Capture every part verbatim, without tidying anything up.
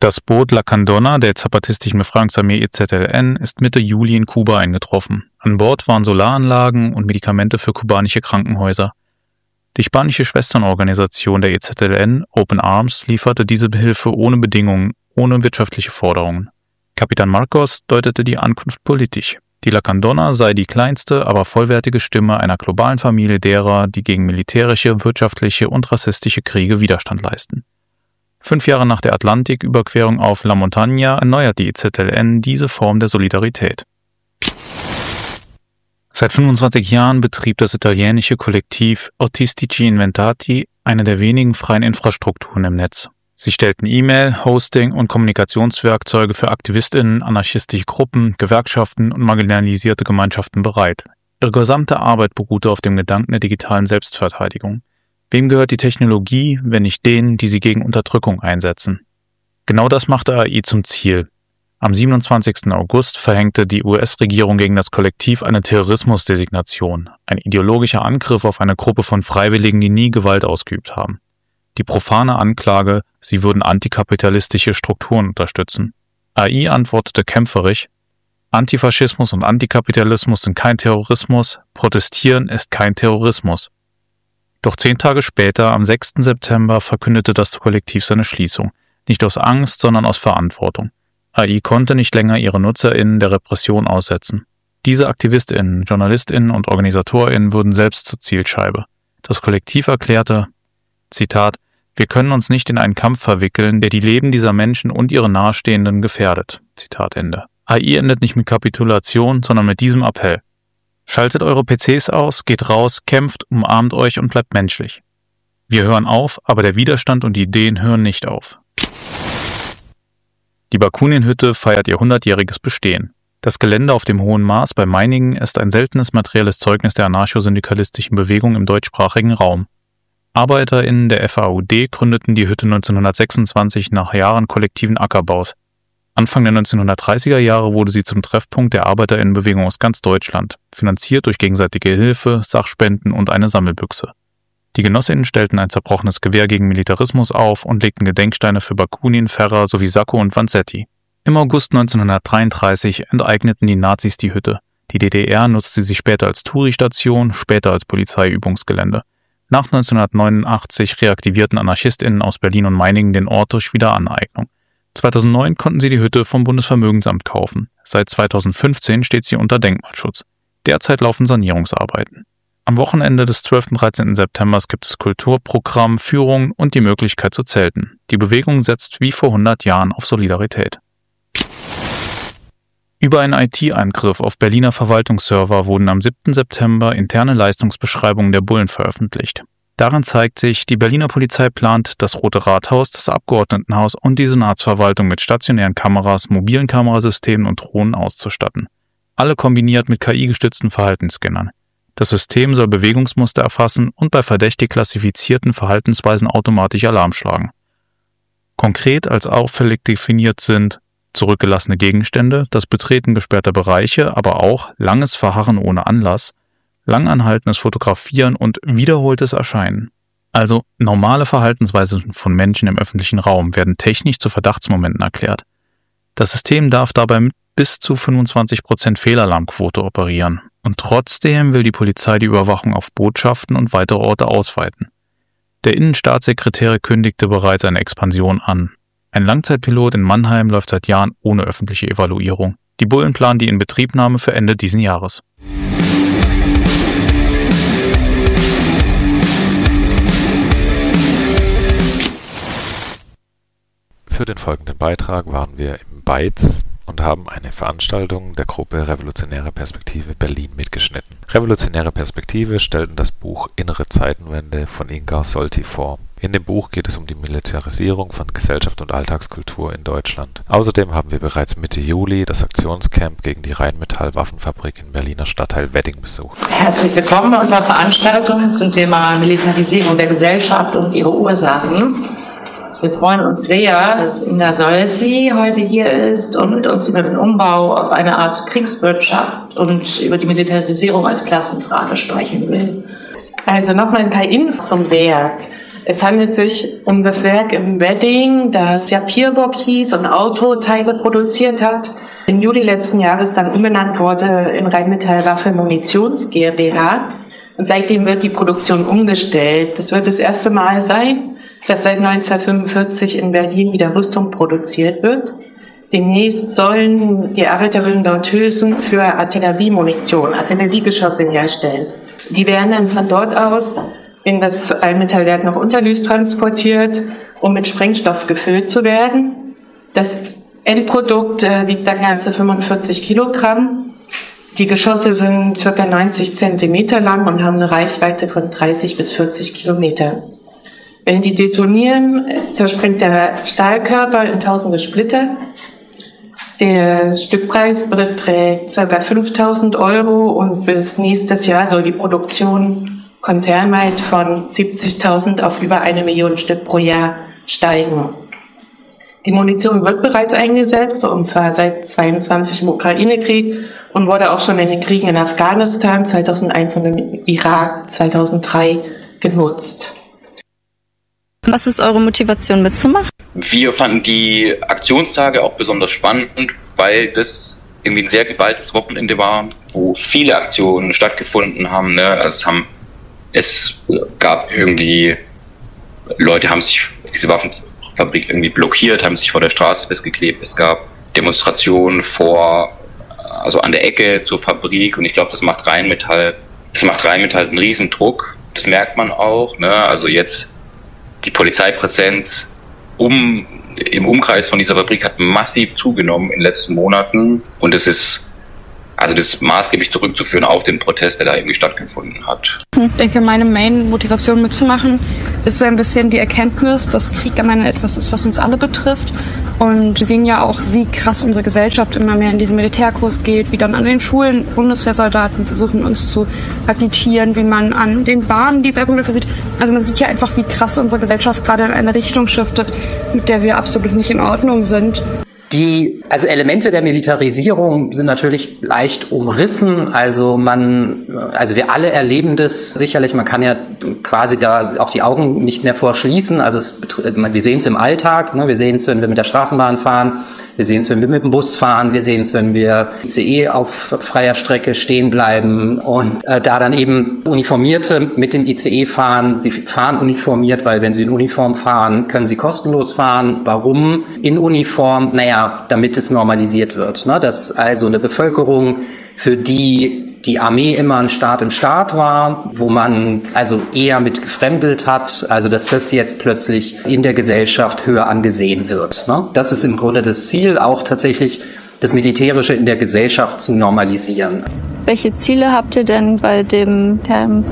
Das Boot La Candona der zapatistischen Befreiungsarmee E Z L N ist Mitte Juli in Kuba eingetroffen. An Bord waren Solaranlagen und Medikamente für kubanische Krankenhäuser. Die spanische Schwesternorganisation der E Z L N, Open Arms, lieferte diese Hilfe ohne Bedingungen, ohne wirtschaftliche Forderungen. Kapitän Marcos deutete die Ankunft politisch. Die La Candona sei die kleinste, aber vollwertige Stimme einer globalen Familie derer, die gegen militärische, wirtschaftliche und rassistische Kriege Widerstand leisten. Fünf Jahre nach der Atlantiküberquerung auf La Montaña erneuert die E Z L N diese Form der Solidarität. Seit fünfundzwanzig Jahren betrieb das italienische Kollektiv Autistici Inventati eine der wenigen freien Infrastrukturen im Netz. Sie stellten E-Mail, Hosting und Kommunikationswerkzeuge für AktivistInnen, anarchistische Gruppen, Gewerkschaften und marginalisierte Gemeinschaften bereit. Ihre gesamte Arbeit beruhte auf dem Gedanken der digitalen Selbstverteidigung. Wem gehört die Technologie, wenn nicht denen, die sie gegen Unterdrückung einsetzen? Genau das machte A I zum Ziel. Am siebenundzwanzigsten August verhängte die U S-Regierung gegen das Kollektiv eine Terrorismusdesignation, ein ideologischer Angriff auf eine Gruppe von Freiwilligen, die nie Gewalt ausgeübt haben. Die profane Anklage, sie würden antikapitalistische Strukturen unterstützen. A I antwortete kämpferisch: Antifaschismus und Antikapitalismus sind kein Terrorismus, Protestieren ist kein Terrorismus. Doch zehn Tage später, am sechsten September, verkündete das Kollektiv seine Schließung. Nicht aus Angst, sondern aus Verantwortung. A I konnte nicht länger ihre NutzerInnen der Repression aussetzen. Diese AktivistInnen, JournalistInnen und OrganisatorInnen wurden selbst zur Zielscheibe. Das Kollektiv erklärte, Zitat, wir können uns nicht in einen Kampf verwickeln, der die Leben dieser Menschen und ihre Nahestehenden gefährdet. Zitat Ende. A I endet nicht mit Kapitulation, sondern mit diesem Appell. Schaltet eure P Cs aus, geht raus, kämpft, umarmt euch und bleibt menschlich. Wir hören auf, aber der Widerstand und die Ideen hören nicht auf. Die Bakunin-Hütte feiert ihr hundertjähriges Bestehen. Das Gelände auf dem Hohen Mars bei Meiningen ist ein seltenes materielles Zeugnis der anarcho-syndikalistischen Bewegung im deutschsprachigen Raum. ArbeiterInnen der F A U D gründeten die Hütte neunzehnhundertsechsundzwanzig nach Jahren kollektiven Ackerbaus. Anfang der neunzehnhundertdreißiger Jahre wurde sie zum Treffpunkt der ArbeiterInnenbewegung aus ganz Deutschland, finanziert durch gegenseitige Hilfe, Sachspenden und eine Sammelbüchse. Die GenossInnen stellten ein zerbrochenes Gewehr gegen Militarismus auf und legten Gedenksteine für Bakunin, Ferrer sowie Sacco und Vanzetti. Im August neunzehnhundertdreiunddreißig enteigneten die Nazis die Hütte. Die D D R nutzte sie später als Touri-Station, später als Polizeiübungsgelände. Nach neunzehnhundertneunundachtzig reaktivierten AnarchistInnen aus Berlin und Meiningen den Ort durch Wiederaneignung. zweitausendneun konnten sie die Hütte vom Bundesvermögensamt kaufen. Seit zweitausendfünfzehn steht sie unter Denkmalschutz. Derzeit laufen Sanierungsarbeiten. Am Wochenende des zwölften und dreizehnten September gibt es Kulturprogramm, Führungen und die Möglichkeit zu zelten. Die Bewegung setzt wie vor hundert Jahren auf Solidarität. Über einen I T-Angriff auf Berliner Verwaltungsserver wurden am siebten September interne Leistungsbeschreibungen der Bullen veröffentlicht. Darin zeigt sich, die Berliner Polizei plant, das Rote Rathaus, das Abgeordnetenhaus und die Senatsverwaltung mit stationären Kameras, mobilen Kamerasystemen und Drohnen auszustatten. Alle kombiniert mit K I-gestützten Verhaltensscannern. Das System soll Bewegungsmuster erfassen und bei verdächtig klassifizierten Verhaltensweisen automatisch Alarm schlagen. Konkret als auffällig definiert sind zurückgelassene Gegenstände, das Betreten gesperrter Bereiche, aber auch langes Verharren ohne Anlass, langanhaltendes Fotografieren und wiederholtes Erscheinen. Also normale Verhaltensweisen von Menschen im öffentlichen Raum werden technisch zu Verdachtsmomenten erklärt. Das System darf dabei mit bis zu fünfundzwanzig Prozent Fehlalarmquote operieren. Und trotzdem will die Polizei die Überwachung auf Botschaften und weitere Orte ausweiten. Der Innenstaatssekretär kündigte bereits eine Expansion an. Ein Langzeitpilot in Mannheim läuft seit Jahren ohne öffentliche Evaluierung. Die Bullen planen die Inbetriebnahme für Ende diesen Jahres. Für den folgenden Beitrag waren wir im Beiz und haben eine Veranstaltung der Gruppe Revolutionäre Perspektive Berlin mitgeschnitten. Revolutionäre Perspektive stellten das Buch Innere Zeitenwende von Inga Solti vor. In dem Buch geht es um die Militarisierung von Gesellschaft und Alltagskultur in Deutschland. Außerdem haben wir bereits Mitte Juli das Aktionscamp gegen die Rheinmetall-Waffenfabrik im Berliner Stadtteil Wedding besucht. Herzlich willkommen bei unserer Veranstaltung zum Thema Militarisierung der Gesellschaft und ihre Ursachen. Wir freuen uns sehr, dass Inga Solti heute hier ist und mit uns über den Umbau auf eine Art Kriegswirtschaft und über die Militarisierung als Klassenfrage sprechen will. Also nochmal ein paar Infos zum Werk. Es handelt sich um das Werk im Wedding, das ja Pierburg hieß und Autoteile produziert hat. Im Juli letzten Jahres dann umbenannt wurde in Rheinmetall Waffe Munitions GmbH. Und seitdem wird die Produktion umgestellt. Das wird das erste Mal sein, dass seit neunzehnhundertfünfundvierzig in Berlin wieder Rüstung produziert wird. Demnächst sollen die Arbeiterinnen dort Hülsen für Artilleriemunition, Artilleriegeschosse herstellen. Die werden dann von dort aus in das Rheinmetallwerk nach Unterlüß transportiert, um mit Sprengstoff gefüllt zu werden. Das Endprodukt äh, wiegt dann ganze fünfundvierzig Kilogramm. Die Geschosse sind ca. neunzig Zentimeter lang und haben eine Reichweite von dreißig bis vierzig Kilometer. Wenn die detonieren, zerspringt der Stahlkörper in tausende Splitter. Der Stückpreis beträgt ca. fünftausend Euro und bis nächstes Jahr soll die Produktion konzernweit von siebzigtausend auf über eine Million Stück pro Jahr steigen. Die Munition wird bereits eingesetzt, und zwar seit zweiundzwanzig im Ukraine-Krieg und wurde auch schon in den Kriegen in Afghanistan zweitausendeins und im Irak zweitausenddrei genutzt. Was ist eure Motivation mitzumachen? Wir fanden die Aktionstage auch besonders spannend, weil das irgendwie ein sehr geballtes Wochenende war, wo viele Aktionen stattgefunden haben. Ne? Also es haben Es gab irgendwie, Leute haben sich diese Waffenfabrik irgendwie blockiert, haben sich vor der Straße festgeklebt. Es gab Demonstrationen vor, also an der Ecke zur Fabrik, und ich glaube, das macht Rheinmetall, das macht Rheinmetall einen Riesendruck. Das merkt man auch, ne? Also jetzt die Polizeipräsenz um, im Umkreis von dieser Fabrik hat massiv zugenommen in den letzten Monaten, und es ist Also das ist maßgeblich zurückzuführen auf den Protest, der da irgendwie stattgefunden hat. Ich denke, meine Main-Motivation mitzumachen ist so ein bisschen die Erkenntnis, dass Krieg am Ende etwas ist, was uns alle betrifft. Und wir sehen ja auch, wie krass unsere Gesellschaft immer mehr in diesen Militärkurs geht, wie dann an den Schulen Bundeswehrsoldaten versuchen, uns zu agitieren, wie man an den Bahnen die Werbung dafür sieht. Also man sieht ja einfach, wie krass unsere Gesellschaft gerade in eine Richtung shiftet, mit der wir absolut nicht in Ordnung sind. Die, also Elemente der Militarisierung sind natürlich leicht umrissen. Also man, also wir alle erleben das sicherlich. Man kann ja quasi da auch die Augen nicht mehr vorschließen. Also es, wir sehen es im Alltag. Ne? Wir sehen es, wenn wir mit der Straßenbahn fahren. Wir sehen es, wenn wir mit dem Bus fahren. Wir sehen es, wenn wir I C E auf freier Strecke stehen bleiben und äh, da dann eben Uniformierte mit dem I C E fahren. Sie fahren uniformiert, weil wenn sie in Uniform fahren, können sie kostenlos fahren. Warum in Uniform? Naja, damit es normalisiert wird. Ne? Dass also eine Bevölkerung, für die die Armee immer ein Staat im Staat war, wo man also eher mit gefremdelt hat, also dass das jetzt plötzlich in der Gesellschaft höher angesehen wird. Ne? Das ist im Grunde das Ziel, auch tatsächlich das Militärische in der Gesellschaft zu normalisieren. Welche Ziele habt ihr denn bei dem ähm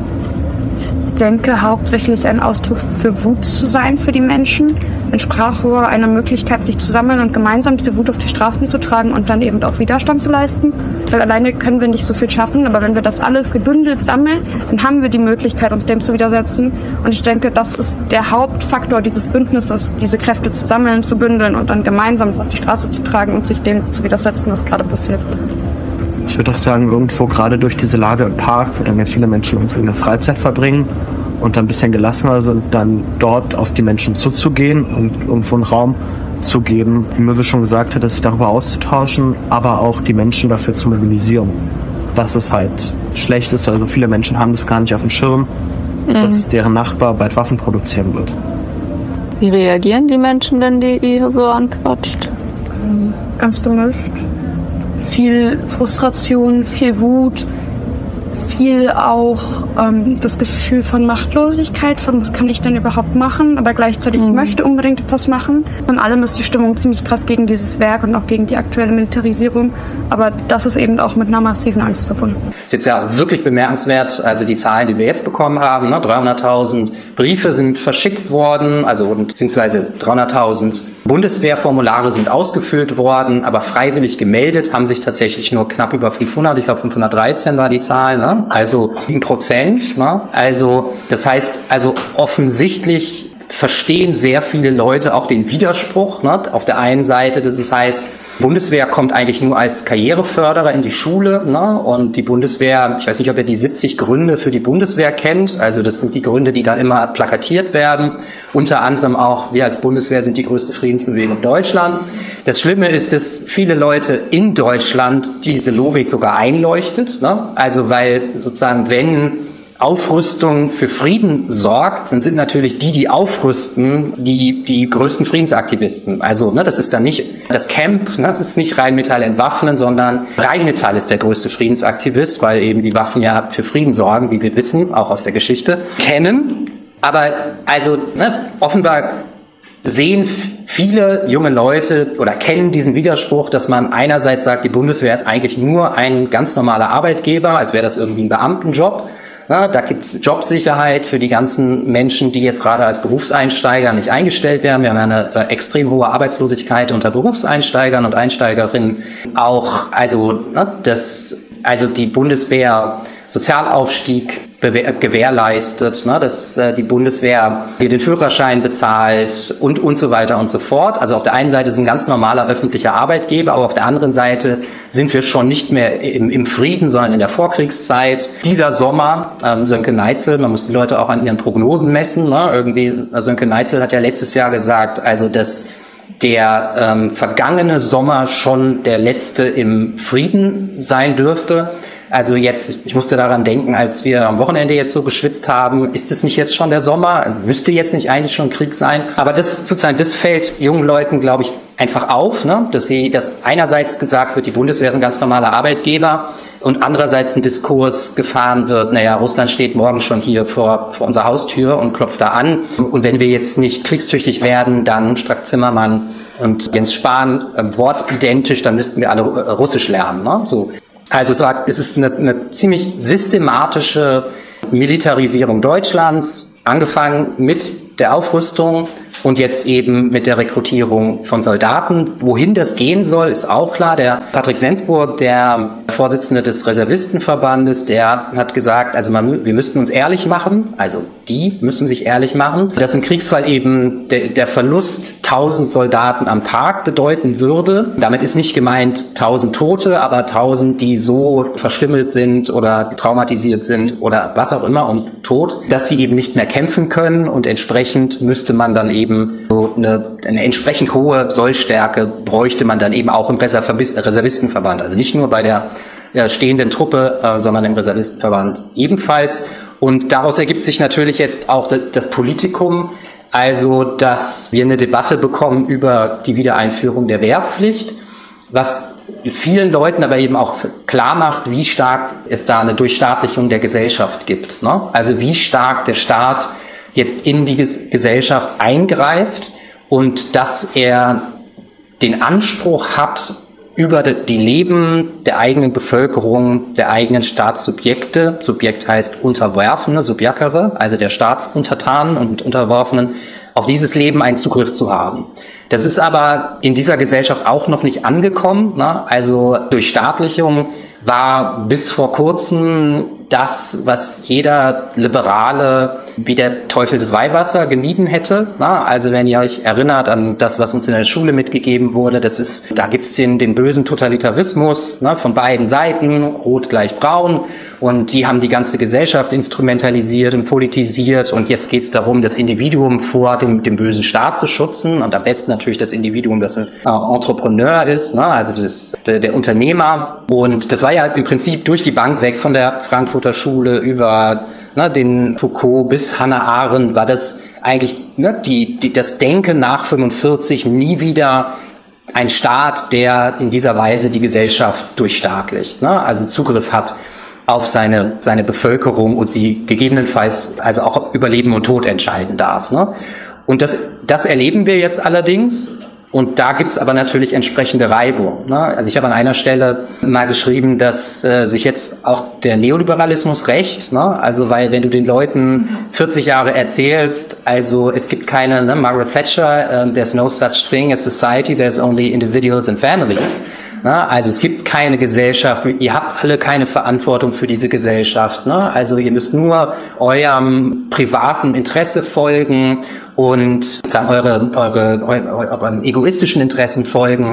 Ich denke, hauptsächlich ein Ausdruck für Wut zu sein für die Menschen. Ein Sprachrohr, eine Möglichkeit, sich zu sammeln und gemeinsam diese Wut auf die Straßen zu tragen und dann eben auch Widerstand zu leisten. Weil alleine können wir nicht so viel schaffen, aber wenn wir das alles gebündelt sammeln, dann haben wir die Möglichkeit, uns dem zu widersetzen. Und ich denke, das ist der Hauptfaktor dieses Bündnisses, diese Kräfte zu sammeln, zu bündeln und dann gemeinsam auf die Straße zu tragen und sich dem zu widersetzen, was gerade passiert. Ich würde auch sagen, irgendwo gerade durch diese Lage im Park, wo dann ja viele Menschen irgendwie eine Freizeit verbringen und dann ein bisschen gelassener sind, dann dort auf die Menschen zuzugehen und irgendwo einen Raum zu geben, wie Möwe schon gesagt hat, sich darüber auszutauschen, aber auch die Menschen dafür zu mobilisieren, was es halt schlecht ist. Also viele Menschen haben das gar nicht auf dem Schirm, mhm. dass deren Nachbar bald Waffen produzieren wird. Wie reagieren die Menschen denn, die ihr so anquatscht? Ganz gemischt. Viel Frustration, viel Wut, viel auch ähm, das Gefühl von Machtlosigkeit, von was kann ich denn überhaupt machen, aber gleichzeitig mhm. ich möchte unbedingt etwas machen. Von allem ist die Stimmung ziemlich krass gegen dieses Werk und auch gegen die aktuelle Militarisierung, aber das ist eben auch mit einer massiven Angst verbunden. Das ist jetzt ja wirklich bemerkenswert, also die Zahlen, die wir jetzt bekommen haben, ne, dreihunderttausend Briefe sind verschickt worden, also beziehungsweise dreihunderttausend Bundeswehrformulare sind ausgefüllt worden, aber freiwillig gemeldet haben sich tatsächlich nur knapp über fünfhundert, ich glaube fünfhundertreizehn war die Zahl, ne? Also sieben Prozent. Ne? Also das heißt, also offensichtlich verstehen sehr viele Leute auch den Widerspruch. Ne? Auf der einen Seite, dass es heißt, Bundeswehr kommt eigentlich nur als Karriereförderer in die Schule, ne? Und die Bundeswehr, ich weiß nicht, ob ihr die siebzig Gründe für die Bundeswehr kennt, also das sind die Gründe, die da immer plakatiert werden. Unter anderem auch, wir als Bundeswehr sind die größte Friedensbewegung Deutschlands. Das Schlimme ist, dass viele Leute in Deutschland diese Logik sogar einleuchtet, ne? Also weil sozusagen, wenn Aufrüstung für Frieden sorgt, dann sind natürlich die, die aufrüsten, die die größten Friedensaktivisten. Also ne, das ist dann nicht das Camp, ne, das ist nicht Rheinmetall entwaffnen, sondern Rheinmetall ist der größte Friedensaktivist, weil eben die Waffen ja für Frieden sorgen, wie wir wissen, auch aus der Geschichte kennen. Aber also ne, offenbar sehen viele junge Leute oder kennen diesen Widerspruch, dass man einerseits sagt, die Bundeswehr ist eigentlich nur ein ganz normaler Arbeitgeber, als wäre das irgendwie ein Beamtenjob. Ja, da gibt's Jobsicherheit für die ganzen Menschen, die jetzt gerade als Berufseinsteiger nicht eingestellt werden. Wir haben eine äh, extrem hohe Arbeitslosigkeit unter Berufseinsteigern und Einsteigerinnen. Auch, also, ne, das, also die Bundeswehr Sozialaufstieg gewährleistet, ne, dass äh, die Bundeswehr hier den Führerschein bezahlt und und so weiter und so fort. Also auf der einen Seite ist ein ganz normaler öffentlicher Arbeitgeber, aber auf der anderen Seite sind wir schon nicht mehr im, im Frieden, sondern in der Vorkriegszeit. Dieser Sommer, ähm, Sönke Neitzel, man muss die Leute auch an ihren Prognosen messen, ne, irgendwie, Sönke Neitzel hat ja letztes Jahr gesagt, also dass der ähm, vergangene Sommer schon der letzte im Frieden sein dürfte. Also jetzt, ich musste daran denken, als wir am Wochenende jetzt so geschwitzt haben, ist es nicht jetzt schon der Sommer? Müsste jetzt nicht eigentlich schon Krieg sein? Aber das sozusagen, das fällt jungen Leuten, glaube ich, einfach auf, ne? Dass sie, dass einerseits gesagt wird, die Bundeswehr ist ein ganz normaler Arbeitgeber und andererseits ein Diskurs gefahren wird, naja, Russland steht morgen schon hier vor, vor unserer Haustür und klopft da an. Und wenn wir jetzt nicht kriegstüchtig werden, dann Strack-Zimmermann und Jens Spahn äh, wortidentisch, dann müssten wir alle äh, Russisch lernen, ne? So. Also es ist eine, eine ziemlich systematische Militarisierung Deutschlands, angefangen mit der Aufrüstung und jetzt eben mit der Rekrutierung von Soldaten. Wohin das gehen soll, ist auch klar. Der Patrick Sensburg, der Vorsitzende des Reservistenverbandes, der hat gesagt, also man, wir müssten uns ehrlich machen, also die müssen sich ehrlich machen, dass im Kriegsfall eben der, der Verlust tausend Soldaten am Tag bedeuten würde. Damit ist nicht gemeint tausend Tote, aber tausend, die so verstümmelt sind oder traumatisiert sind oder was auch immer und tot, dass sie eben nicht mehr kämpfen können und entsprechend müsste man dann eben so eine, eine entsprechend hohe Sollstärke bräuchte man dann eben auch im Reservistenverband. Also nicht nur bei der ja, stehenden Truppe, äh, sondern im Reservistenverband ebenfalls. Und daraus ergibt sich natürlich jetzt auch das Politikum, also dass wir eine Debatte bekommen über die Wiedereinführung der Wehrpflicht, was vielen Leuten aber eben auch klar macht, wie stark es da eine Durchstaatlichung der Gesellschaft gibt, ne? Also wie stark der Staat jetzt in die Gesellschaft eingreift und dass er den Anspruch hat, über die Leben der eigenen Bevölkerung, der eigenen Staatssubjekte, Subjekt heißt Unterwerfene, Subjekere, also der Staatsuntertanen und Unterworfenen, auf dieses Leben einen Zugriff zu haben. Das ist aber in dieser Gesellschaft auch noch nicht angekommen, ne? Also Durchstaatlichung war bis vor kurzem das, was jeder Liberale wie der Teufel des Weihwasser gemieden hätte. Na, also wenn ihr euch erinnert an das, was uns in der Schule mitgegeben wurde, das ist, da gibt's den, den bösen Totalitarismus, ne, von beiden Seiten, rot gleich braun, und die haben die ganze Gesellschaft instrumentalisiert und politisiert, und jetzt geht's darum, das Individuum vor dem, dem bösen Staat zu schützen, und am besten natürlich das Individuum, das ein äh, Entrepreneur ist, ne, also das, der, der Unternehmer. Und das war ja im Prinzip durch die Bank weg, von der Frankfurter Schule über ne, den Foucault bis Hannah Arendt, war das eigentlich ne, die, die, das Denken nach fünfundvierzig nie wieder ein Staat, der in dieser Weise die Gesellschaft durchstaatlicht, ne, also Zugriff hat auf seine, seine Bevölkerung und sie gegebenenfalls also auch über Leben und Tod entscheiden darf. Ne. Und das, das erleben wir jetzt allerdings. Und da gibt's aber natürlich entsprechende Reibung. Ne? Also ich habe an einer Stelle mal geschrieben, dass äh, sich jetzt auch der Neoliberalismus rächt. Ne? Also weil wenn du den Leuten vierzig Jahre erzählst, also es gibt keine, ne, Margaret Thatcher, uh, there's no such thing as society, there's only individuals and families. Ne? Also es gibt keine Gesellschaft, ihr habt alle keine Verantwortung für diese Gesellschaft. Ne? Also ihr müsst nur eurem privaten Interesse folgen und sagen, eure, eure, eure, euren egoistischen Interessen folgen.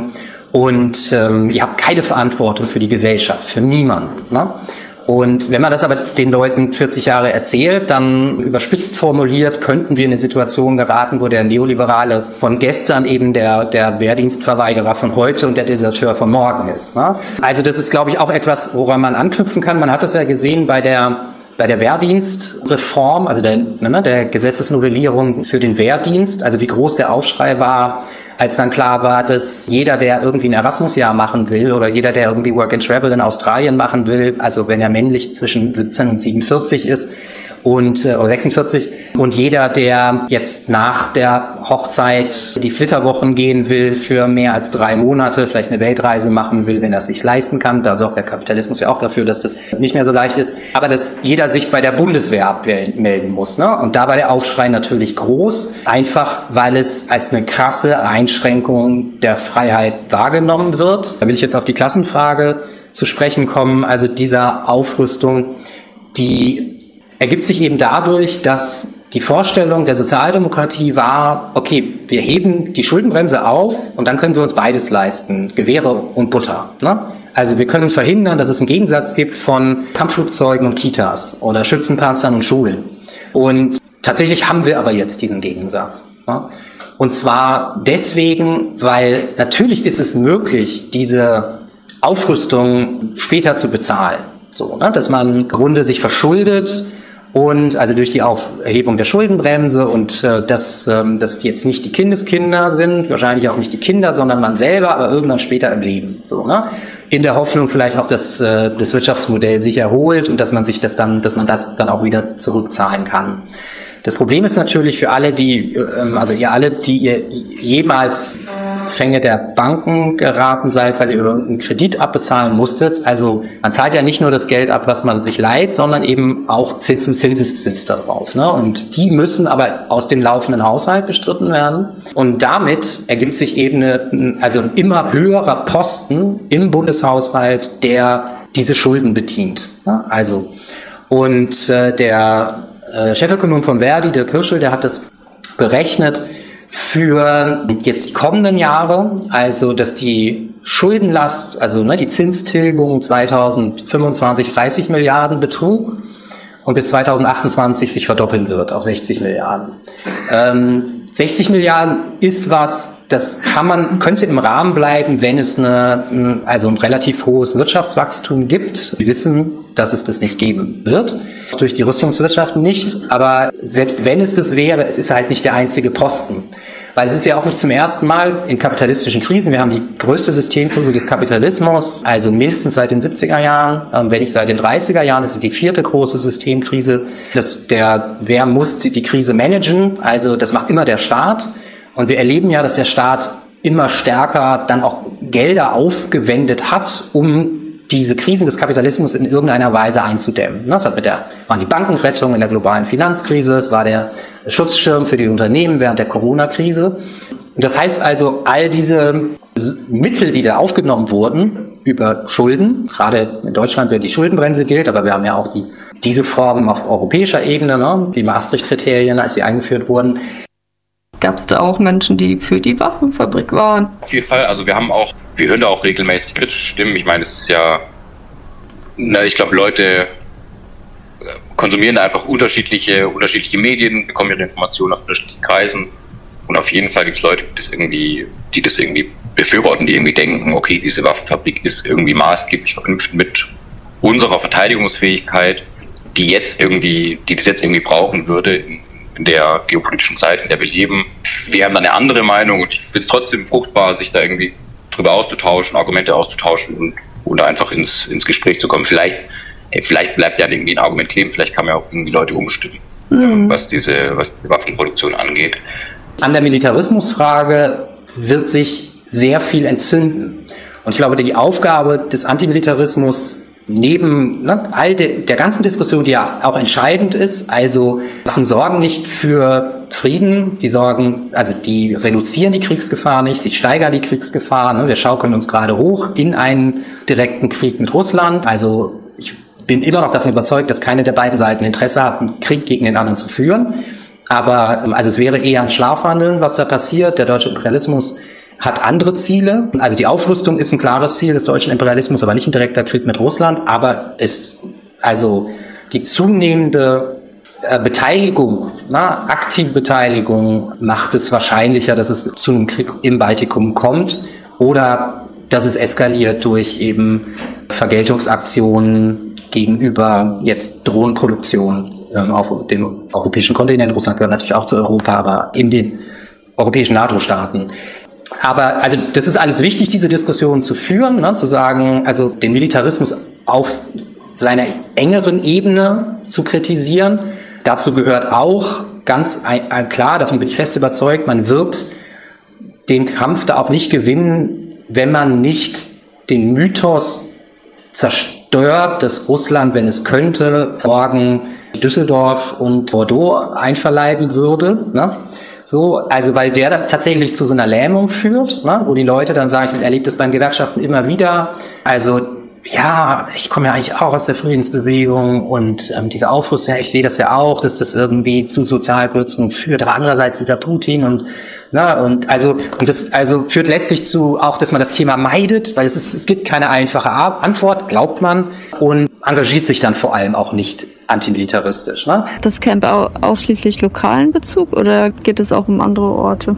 Und ähm, ihr habt keine Verantwortung für die Gesellschaft, für niemanden. Ne? Und wenn man das aber den Leuten vierzig Jahre erzählt, dann überspitzt formuliert, könnten wir in eine Situation geraten, wo der Neoliberale von gestern eben der, der Wehrdienstverweigerer von heute und der Deserteur von morgen ist. Ne? Also das ist, glaube ich, auch etwas, woran man anknüpfen kann. Man hat das ja gesehen bei der bei der Wehrdienstreform, also der, ne, der Gesetzesnovellierung für den Wehrdienst, also wie groß der Aufschrei war, als dann klar war, dass jeder, der irgendwie ein Erasmus-Jahr machen will oder jeder, der irgendwie Work and Travel in Australien machen will, also wenn er männlich zwischen siebzehn und siebenundvierzig ist und äh, oder sechsundvierzig und jeder, der jetzt nach der Hochzeit die Flitterwochen gehen will für mehr als drei Monate, vielleicht eine Weltreise machen will, wenn er es sich leisten kann, da sorgt der Kapitalismus ja auch dafür, dass das nicht mehr so leicht ist, aber dass jeder sich bei der Bundeswehr abmelden muss, ne? Und da war der Aufschrei natürlich groß, einfach weil es als eine krasse Einschränkung der Freiheit wahrgenommen wird. Da will ich jetzt auf die Klassenfrage zu sprechen kommen, also dieser Aufrüstung, die ergibt sich eben dadurch, dass die Vorstellung der Sozialdemokratie war, okay, wir heben die Schuldenbremse auf und dann können wir uns beides leisten, Gewehre und Butter. Ne? Also wir können verhindern, dass es einen Gegensatz gibt von Kampfflugzeugen und Kitas oder Schützenpanzern und Schulen. Und tatsächlich haben wir aber jetzt diesen Gegensatz. Ne? Und zwar deswegen, weil natürlich ist es möglich, diese Aufrüstung später zu bezahlen. So, ne? Dass man im Grunde sich verschuldet, und also durch die Aufhebung der Schuldenbremse und äh, dass ähm, das jetzt nicht die Kindeskinder sind, wahrscheinlich auch nicht die Kinder, sondern man selber, aber irgendwann später im Leben. So, ne? In der Hoffnung vielleicht auch, dass äh, das Wirtschaftsmodell sich erholt und dass man sich das dann, dass man das dann auch wieder zurückzahlen kann. Das Problem ist natürlich für alle, die, ähm, also ihr alle, die ihr jemals Fänge der Banken geraten seid, weil ihr irgendeinen Kredit abbezahlen musstet. Also man zahlt ja nicht nur das Geld ab, was man sich leiht, sondern eben auch Zins und Zinseszins darauf. Ne? Und die müssen aber aus dem laufenden Haushalt bestritten werden. Und damit ergibt sich eben eine, also ein immer höherer Posten im Bundeshaushalt, der diese Schulden bedient. Ne? Also und äh, der äh, Chefökonom von Verdi, der Kirschel, der hat das berechnet, für jetzt die kommenden Jahre, also dass die Schuldenlast, also ne, die Zinstilgung zweitausendfünfundzwanzig dreißig Milliarden betrug und bis zweitausendachtundzwanzig sich verdoppeln wird auf sechzig Milliarden. Ähm, sechzig Milliarden ist was, das kann man, könnte im Rahmen bleiben, wenn es eine, also ein relativ hohes Wirtschaftswachstum gibt. Wir wissen, dass es das nicht geben wird, durch die Rüstungswirtschaft nicht, aber selbst wenn es das wäre, es ist halt nicht der einzige Posten. Weil es ist ja auch nicht zum ersten Mal in kapitalistischen Krisen, wir haben die größte Systemkrise des Kapitalismus, also mindestens seit den siebziger Jahren, wenn nicht seit den dreißiger Jahren, das ist die vierte große Systemkrise. Das, der, wer muss die, die Krise managen? Also das macht immer der Staat. Und wir erleben ja, dass der Staat immer stärker dann auch Gelder aufgewendet hat, um diese Krisen des Kapitalismus in irgendeiner Weise einzudämmen. Das hat mit der, waren die Bankenrettung in der globalen Finanzkrise, es war der Schutzschirm für die Unternehmen während der Corona-Krise. Und das heißt also, all diese Mittel, die da aufgenommen wurden über Schulden, gerade in Deutschland, wenn die Schuldenbremse gilt, aber wir haben ja auch die, diese Formen auf europäischer Ebene, ne, die Maastricht-Kriterien, als sie eingeführt wurden. Gab es da auch Menschen, die für die Waffenfabrik waren? Auf jeden Fall, also wir haben auch, wir hören da auch regelmäßig kritische Stimmen. Ich meine, es ist ja, na, ich glaube, Leute konsumieren da einfach unterschiedliche, unterschiedliche Medien, bekommen ihre Informationen aus unterschiedlichen Kreisen. Und auf jeden Fall gibt es Leute, die das irgendwie, die das irgendwie befürworten, die irgendwie denken, okay, diese Waffenfabrik ist irgendwie maßgeblich verknüpft mit unserer Verteidigungsfähigkeit, die jetzt irgendwie, die das jetzt irgendwie brauchen würde in, in der geopolitischen Zeit, in der wir leben. Wir haben da eine andere Meinung und ich finde es trotzdem fruchtbar, sich da irgendwie drüber auszutauschen, Argumente auszutauschen und oder einfach ins, ins Gespräch zu kommen. Vielleicht, ey, vielleicht bleibt ja irgendwie ein Argument kleben, vielleicht kann man ja auch irgendwie Leute umstimmen, mhm. was diese, was die Waffenproduktion angeht. An der Militarismusfrage wird sich sehr viel entzünden. Und ich glaube, die Aufgabe des Antimilitarismus neben ne, all de, der ganzen Diskussion, die ja auch entscheidend ist, also Waffen sorgen nicht für Frieden, die sorgen, also die reduzieren die Kriegsgefahr nicht, sie steigern die Kriegsgefahr. Ne? Wir schaukeln uns gerade hoch in einen direkten Krieg mit Russland. Also ich bin immer noch davon überzeugt, dass keine der beiden Seiten Interesse hat, einen Krieg gegen den anderen zu führen. Aber also es wäre eher ein Schlafwandeln, was da passiert. Der deutsche Imperialismus hat andere Ziele. Also die Aufrüstung ist ein klares Ziel des deutschen Imperialismus, aber nicht ein direkter Krieg mit Russland. Aber es, also die zunehmende äh, Beteiligung, na, aktive Beteiligung macht es wahrscheinlicher, dass es zu einem Krieg im Baltikum kommt oder dass es eskaliert durch eben Vergeltungsaktionen gegenüber jetzt Drohnenproduktion ähm, auf dem europäischen Kontinent. Russland gehört natürlich auch zu Europa, aber in den europäischen NATO-Staaten. Aber also das ist alles wichtig, diese Diskussion zu führen, ne, zu sagen, also den Militarismus auf seiner engeren Ebene zu kritisieren. Dazu gehört auch ganz ein, ein, klar, davon bin ich fest überzeugt, man wird den Kampf da auch nicht gewinnen, wenn man nicht den Mythos zerstört, dass Russland, wenn es könnte, morgen Düsseldorf und Bordeaux einverleiben würde, ne? So, also weil der da tatsächlich zu so einer Lähmung führt, ne? Wo die Leute dann sagen, ich erlebe das bei den Gewerkschaften immer wieder, also ja, ich komme ja eigentlich auch aus der Friedensbewegung und ähm, diese Aufrüstung, ja, ich sehe das ja auch, dass das irgendwie zu Sozialkürzungen führt, aber andererseits dieser Putin und na, und also und das also führt letztlich zu auch, dass man das Thema meidet, weil es ist, es gibt keine einfache Antwort, glaubt man, und engagiert sich dann vor allem auch nicht antimilitaristisch. Ne? Das Camp ausschließlich lokalen Bezug oder geht es auch um andere Orte?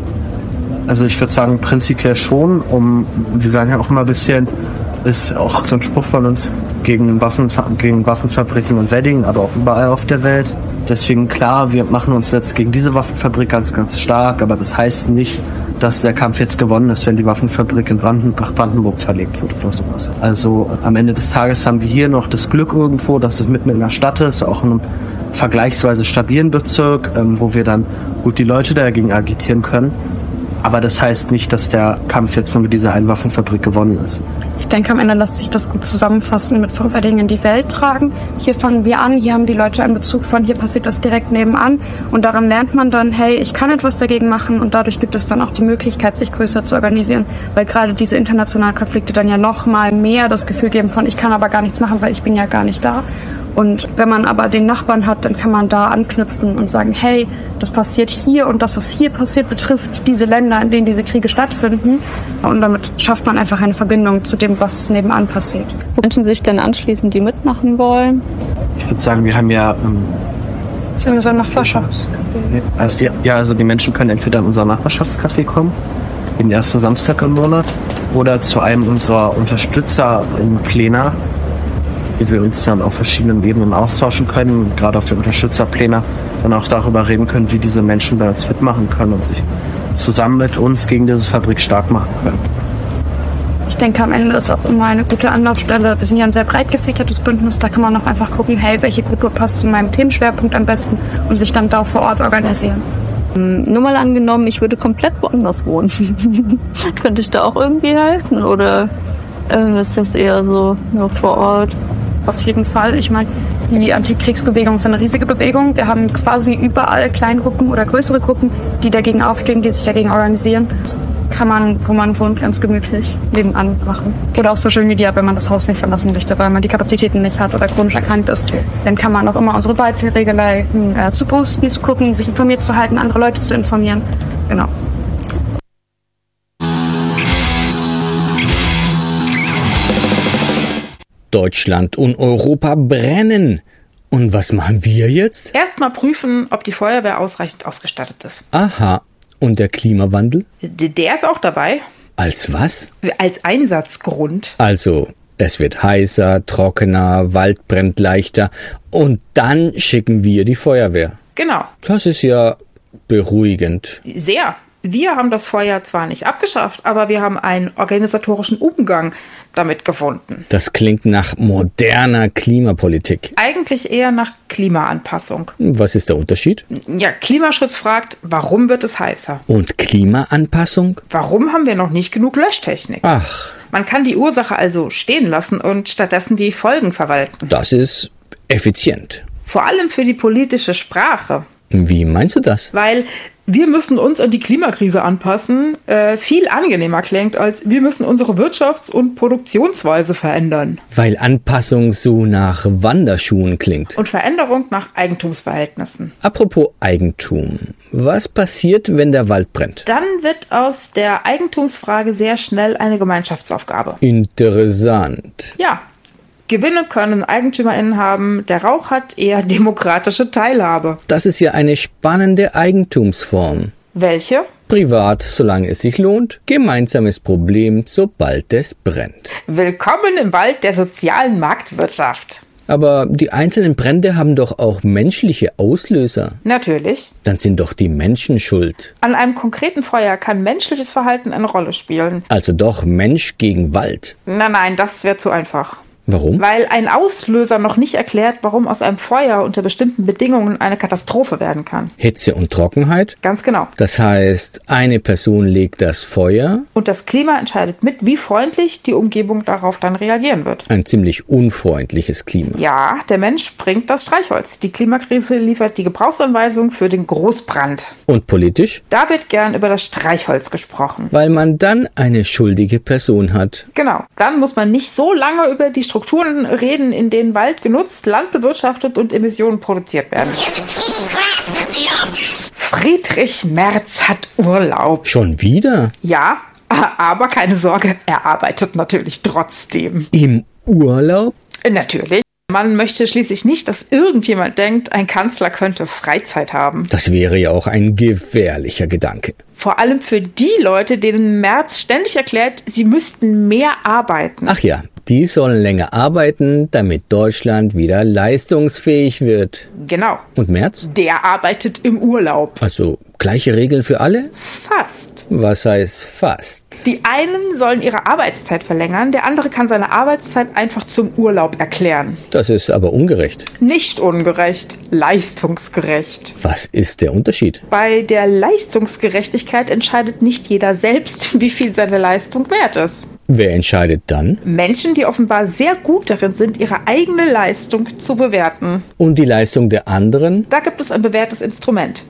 Also ich würde sagen prinzipiell schon, um, wir sagen ja auch immer ein bisschen, ist auch so ein Spruch von uns gegen, Waffen, gegen Waffenfabriken und Wedding, aber auch überall auf der Welt. Deswegen klar, wir machen uns jetzt gegen diese Waffenfabrik ganz, ganz stark, aber das heißt nicht, dass der Kampf jetzt gewonnen ist, wenn die Waffenfabrik in Brandenburg, nach Brandenburg verlegt wird oder sowas. Also am Ende des Tages haben wir hier noch das Glück irgendwo, dass es mitten in der Stadt ist, auch in einem vergleichsweise stabilen Bezirk, ähm, wo wir dann gut die Leute dagegen agitieren können. Aber das heißt nicht, dass der Kampf jetzt nur mit dieser einen Waffenfabrik gewonnen ist. Ich denke, am Ende lässt sich das gut zusammenfassen mit fünf Wedding in die Welt tragen. Hier fangen wir an, hier haben die Leute einen Bezug von, hier passiert das direkt nebenan. Und daran lernt man dann, hey, ich kann etwas dagegen machen. Und dadurch gibt es dann auch die Möglichkeit, sich größer zu organisieren. Weil gerade diese internationalen Konflikte dann ja noch mal mehr das Gefühl geben von, ich kann aber gar nichts machen, weil ich bin ja gar nicht da. Und wenn man aber den Nachbarn hat, dann kann man da anknüpfen und sagen, hey, das passiert hier und das, was hier passiert, betrifft diese Länder, in denen diese Kriege stattfinden. Und damit schafft man einfach eine Verbindung zu dem, was nebenan passiert. Wo Menschen sich denn anschließen, die mitmachen wollen? Ich würde sagen, wir haben ja... Ähm, das wir so ein Nachbarschaftscafé. Also die, ja, also die Menschen können entweder in unser Nachbarschaftscafé kommen, den ersten Samstag im Monat, oder zu einem unserer Unterstützer im Plena, wie wir uns dann auf verschiedenen Ebenen austauschen können, gerade auf den Unterstützerplänen dann auch darüber reden können, wie diese Menschen bei uns mitmachen können und sich zusammen mit uns gegen diese Fabrik stark machen können. Ich denke, am Ende ist auch immer eine gute Anlaufstelle. Wir sind ja ein sehr breit gefächertes Bündnis, da kann man auch einfach gucken, hey, welche Gruppe passt zu meinem Themenschwerpunkt am besten und sich dann da vor Ort organisieren. Nur mal angenommen, ich würde komplett woanders wohnen. Könnte ich da auch irgendwie helfen oder äh, ist das eher so nur vor Ort? Auf jeden Fall. Ich meine, die Antikriegsbewegung ist eine riesige Bewegung. Wir haben quasi überall Kleingruppen oder größere Gruppen, die dagegen aufstehen, die sich dagegen organisieren. Das kann man, wo man wohnt, ganz gemütlich nebenan machen. Oder auch Social Media, wenn man das Haus nicht verlassen möchte, weil man die Kapazitäten nicht hat oder chronisch erkrankt ist. Dann kann man auch immer unsere Beiträge leiten, äh, zu posten, zu gucken, sich informiert zu halten, andere Leute zu informieren. Genau. Deutschland und Europa brennen. Und was machen wir jetzt? Erstmal prüfen, ob die Feuerwehr ausreichend ausgestattet ist. Aha. Und der Klimawandel? Der ist auch dabei. Als was? Als Einsatzgrund. Also, es wird heißer, trockener, Wald brennt leichter. Und dann schicken wir die Feuerwehr. Genau. Das ist ja beruhigend. Sehr. Wir haben das Feuer zwar nicht abgeschafft, aber wir haben einen organisatorischen Umgang damit gefunden. Das klingt nach moderner Klimapolitik. Eigentlich eher nach Klimaanpassung. Was ist der Unterschied? Ja, Klimaschutz fragt, warum wird es heißer? Und Klimaanpassung? Warum haben wir noch nicht genug Löschtechnik? Ach. Man kann die Ursache also stehen lassen und stattdessen die Folgen verwalten. Das ist effizient. Vor allem für die politische Sprache. Wie meinst du das? Weil wir müssen uns an die Klimakrise anpassen, äh, viel angenehmer klingt, als wir müssen unsere Wirtschafts- und Produktionsweise verändern. Weil Anpassung so nach Wanderschuhen klingt. Und Veränderung nach Eigentumsverhältnissen. Apropos Eigentum. Was passiert, wenn der Wald brennt? Dann wird aus der Eigentumsfrage sehr schnell eine Gemeinschaftsaufgabe. Interessant. Ja. Gewinne können EigentümerInnen haben, der Rauch hat eher demokratische Teilhabe. Das ist ja eine spannende Eigentumsform. Welche? Privat, solange es sich lohnt. Gemeinsames Problem, sobald es brennt. Willkommen im Wald der sozialen Marktwirtschaft. Aber die einzelnen Brände haben doch auch menschliche Auslöser. Natürlich. Dann sind doch die Menschen schuld. An einem konkreten Feuer kann menschliches Verhalten eine Rolle spielen. Also doch Mensch gegen Wald. Nein, nein, das wäre zu einfach. Warum? Weil ein Auslöser noch nicht erklärt, warum aus einem Feuer unter bestimmten Bedingungen eine Katastrophe werden kann. Hitze und Trockenheit? Ganz genau. Das heißt, eine Person legt das Feuer. Und das Klima entscheidet mit, wie freundlich die Umgebung darauf dann reagieren wird. Ein ziemlich unfreundliches Klima. Ja, der Mensch bringt das Streichholz. Die Klimakrise liefert die Gebrauchsanweisung für den Großbrand. Und politisch? Da wird gern über das Streichholz gesprochen. Weil man dann eine schuldige Person hat. Genau. Dann muss man nicht so lange über die Strukturen reden, in denen Wald genutzt, Land bewirtschaftet und Emissionen produziert werden. Friedrich Merz hat Urlaub. Schon wieder? Ja, aber keine Sorge, er arbeitet natürlich trotzdem. Im Urlaub? Natürlich. Man möchte schließlich nicht, dass irgendjemand denkt, ein Kanzler könnte Freizeit haben. Das wäre ja auch ein gefährlicher Gedanke. Vor allem für die Leute, denen Merz ständig erklärt, sie müssten mehr arbeiten. Ach ja, die sollen länger arbeiten, damit Deutschland wieder leistungsfähig wird. Genau. Und Merz? Der arbeitet im Urlaub. Also gleiche Regeln für alle? Fast. Was heißt fast? Die einen sollen ihre Arbeitszeit verlängern, der andere kann seine Arbeitszeit einfach zum Urlaub erklären. Das ist aber ungerecht. Nicht ungerecht, leistungsgerecht. Was ist der Unterschied? Bei der Leistungsgerechtigkeit entscheidet nicht jeder selbst, wie viel seine Leistung wert ist. Wer entscheidet dann? Menschen, die offenbar sehr gut darin sind, ihre eigene Leistung zu bewerten. Und die Leistung der anderen? Da gibt es ein bewährtes Instrument.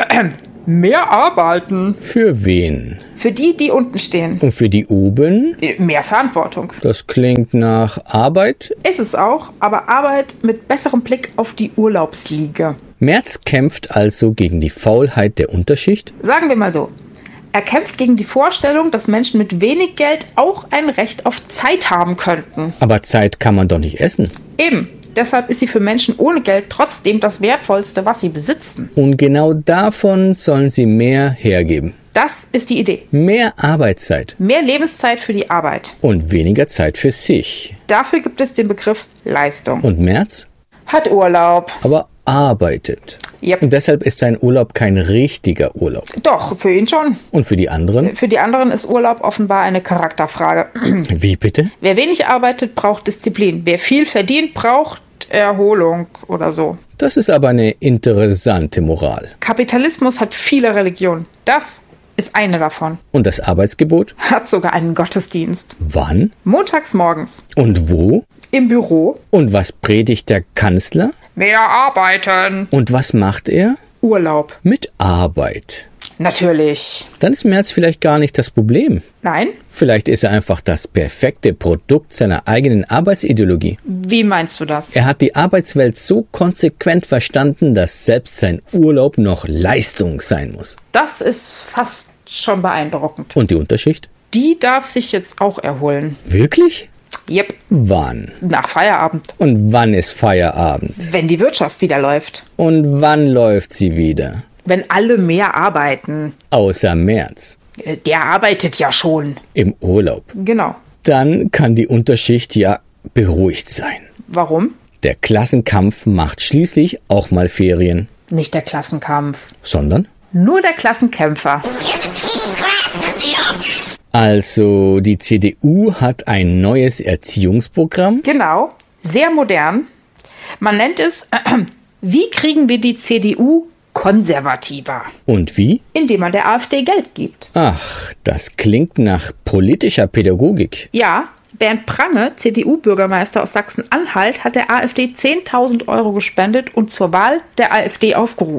Mehr arbeiten. Für wen? Für die, die unten stehen. Und für die oben? Mehr Verantwortung. Das klingt nach Arbeit? Ist es auch, aber Arbeit mit besserem Blick auf die Urlaubsliege. Merz kämpft also gegen die Faulheit der Unterschicht? Sagen wir mal so. Er kämpft gegen die Vorstellung, dass Menschen mit wenig Geld auch ein Recht auf Zeit haben könnten. Aber Zeit kann man doch nicht essen. Eben. Deshalb ist sie für Menschen ohne Geld trotzdem das Wertvollste, was sie besitzen. Und genau davon sollen sie mehr hergeben. Das ist die Idee. Mehr Arbeitszeit. Mehr Lebenszeit für die Arbeit. Und weniger Zeit für sich. Dafür gibt es den Begriff Leistung. Und Merz? Hat Urlaub. Aber arbeitet. Yep. Und deshalb ist sein Urlaub kein richtiger Urlaub. Doch, für ihn schon. Und für die anderen? Für die anderen ist Urlaub offenbar eine Charakterfrage. Wie bitte? Wer wenig arbeitet, braucht Disziplin. Wer viel verdient, braucht Erholung oder so. Das ist aber eine interessante Moral. Kapitalismus hat viele Religionen. Das ist eine davon. Und das Arbeitsgebot? Hat sogar einen Gottesdienst. Wann? Montags morgens. Und wo? Im Büro. Und was predigt der Kanzler? Mehr arbeiten. Und was macht er? Urlaub. Mit Arbeit. Natürlich. Dann ist Merz vielleicht gar nicht das Problem. Nein? Vielleicht ist er einfach das perfekte Produkt seiner eigenen Arbetsideologie. Wie meinst du das? Er hat die Arbeitswelt so konsequent verstanden, dass selbst sein Urlaub noch Leistung sein muss. Das ist fast schon beeindruckend. Und die Unterschicht? Die darf sich jetzt auch erholen. Wirklich? Yep. Wann? Nach Feierabend. Und wann ist Feierabend? Wenn die Wirtschaft wieder läuft. Und wann läuft sie wieder? Wenn alle mehr arbeiten. Außer Merz. Der arbeitet ja schon. Im Urlaub. Genau. Dann kann die Unterschicht ja beruhigt sein. Warum? Der Klassenkampf macht schließlich auch mal Ferien. Nicht der Klassenkampf. Sondern? Nur der Klassenkämpfer. Also, die C D U hat ein neues Erziehungsprogramm? Genau, sehr modern. Man nennt es, äh, wie kriegen wir die C D U konservativer? Und wie? Indem man der AfD Geld gibt. Ach, das klingt nach politischer Pädagogik. Ja, Bernd Prange, C D U-Bürgermeister aus Sachsen-Anhalt, hat der AfD zehntausend Euro gespendet und zur Wahl der AfD aufgerufen.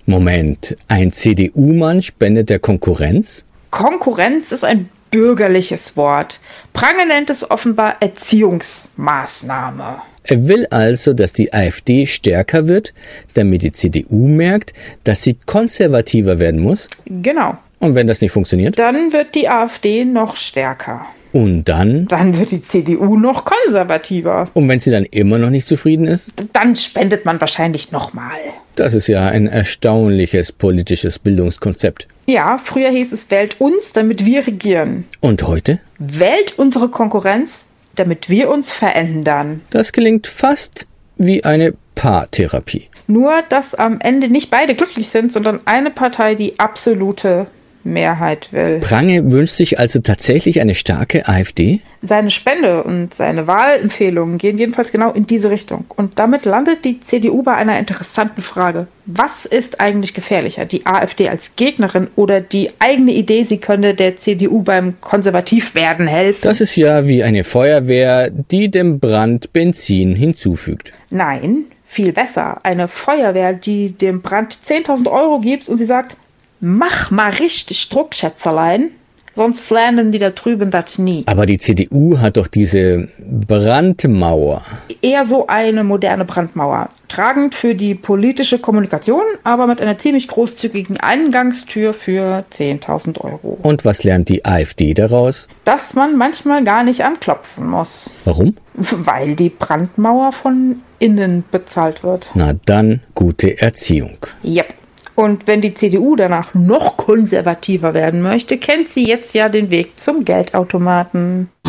Moment, ein C D U-Mann spendet der Konkurrenz? Konkurrenz ist ein bürgerliches Wort. Prange nennt es offenbar Erziehungsmaßnahme. Er will also, dass die AfD stärker wird, damit die C D U merkt, dass sie konservativer werden muss? Genau. Und wenn das nicht funktioniert? Dann wird die AfD noch stärker. Und dann? Dann wird die C D U noch konservativer. Und wenn sie dann immer noch nicht zufrieden ist? Dann spendet man wahrscheinlich nochmal. Das ist ja ein erstaunliches politisches Bildungskonzept. Ja, früher hieß es, wählt uns, damit wir regieren. Und heute? Wählt unsere Konkurrenz, damit wir uns verändern. Das klingt fast wie eine Paartherapie. Nur, dass am Ende nicht beide glücklich sind, sondern eine Partei die absolute Mehrheit will. Prange wünscht sich also tatsächlich eine starke AfD? Seine Spende und seine Wahlempfehlungen gehen jedenfalls genau in diese Richtung. Und damit landet die C D U bei einer interessanten Frage. Was ist eigentlich gefährlicher? Die AfD als Gegnerin oder die eigene Idee, sie könne der C D U beim Konservativwerden helfen? Das ist ja wie eine Feuerwehr, die dem Brand Benzin hinzufügt. Nein, viel besser. Eine Feuerwehr, die dem Brand zehntausend Euro gibt und sie sagt, mach mal richtig Druck, Schätzerlein, sonst lernen die da drüben das nie. Aber die C D U hat doch diese Brandmauer. Eher so eine moderne Brandmauer. Tragend für die politische Kommunikation, aber mit einer ziemlich großzügigen Eingangstür für zehntausend Euro. Und was lernt die AfD daraus? Dass man manchmal gar nicht anklopfen muss. Warum? Weil die Brandmauer von innen bezahlt wird. Na dann, gute Erziehung. Yep. Und wenn die C D U danach noch konservativer werden möchte, kennt sie jetzt ja den Weg zum Geldautomaten.